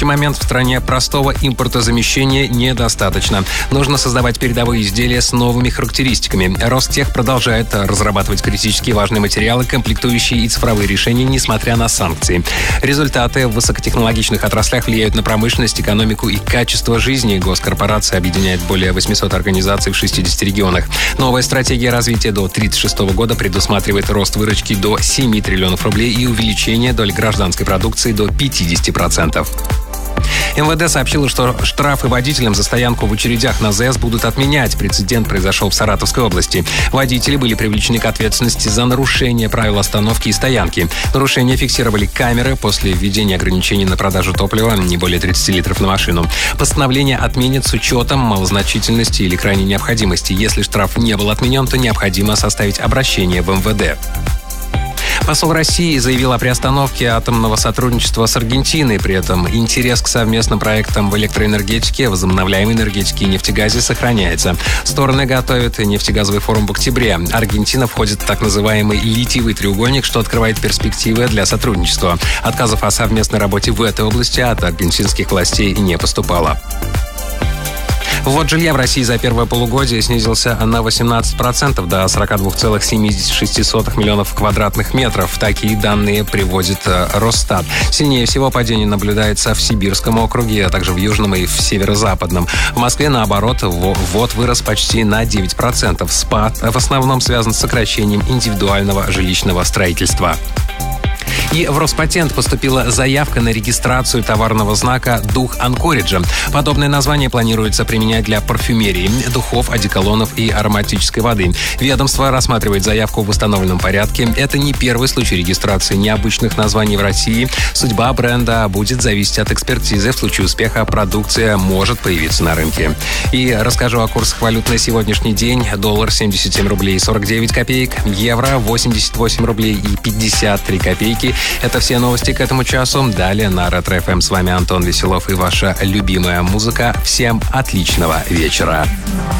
текущий момент в стране простого импортозамещения недостаточно. Нужно создавать передовые изделия с новыми характеристиками. Ростех продолжает разрабатывать критически важные материалы, комплектующие и цифровые решения, несмотря на санкции. Результаты в высокотехнологичных отраслях влияют на промышленность, экономику и качество жизни. Госкорпорация объединяет более 800 организаций в 60 регионах. Новая стратегия развития до 1936 года предусматривает рост выручки до 7 триллионов рублей и увеличение доли гражданской продукции до 50%. МВД сообщило, что штрафы водителям за стоянку в очередях на ЗС будут отменять. Прецедент произошел в Саратовской области. Водители были привлечены к ответственности за нарушение правил остановки и стоянки. Нарушения фиксировали камеры после введения ограничений на продажу топлива не более 30 литров на машину. Постановление отменят с учетом малозначительности или крайней необходимости. Если штраф не был отменен, то необходимо составить обращение в МВД. Посол России заявил о приостановке атомного сотрудничества с Аргентиной. При этом интерес к совместным проектам в электроэнергетике, возобновляемой энергетике и нефтегазе сохраняется. Стороны готовят нефтегазовый форум в октябре. Аргентина входит в так называемый литиевый треугольник, что открывает перспективы для сотрудничества. Отказов о совместной работе в этой области от аргентинских властей не поступало. Ввод жилья в России за первое полугодие снизился на 18% до 42,76 миллионов квадратных метров. Такие данные приводит Росстат. Сильнее всего падение наблюдается в Сибирском округе, а также в Южном и в Северо-Западном. В Москве, наоборот, ввод вырос почти на 9%. Спад в основном связан с сокращением индивидуального жилищного строительства. И в Роспатент поступила заявка на регистрацию товарного знака «Дух Анкориджа». Подобное название планируется применять для парфюмерии, духов, одеколонов и ароматической воды. Ведомство рассматривает заявку в установленном порядке. Это не первый случай регистрации необычных названий в России. Судьба бренда будет зависеть от экспертизы. В случае успеха продукция может появиться на рынке. И расскажу о курсах валют на сегодняшний день. Доллар 77 рублей 49 копеек, евро 88 рублей и 53 копейки. Это все новости к этому часу. Далее на Ретро-ФМ с вами Антон Веселов и ваша любимая музыка. Всем отличного вечера.